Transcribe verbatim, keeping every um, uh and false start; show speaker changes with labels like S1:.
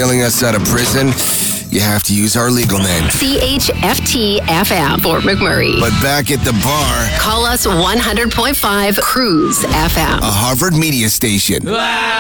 S1: bailing us out of prison, you have to use our legal name.
S2: C H F T F M, Fort McMurray.
S1: But back at the bar,
S2: Call us one hundred point five Cruise F M.
S1: a Harvard media station.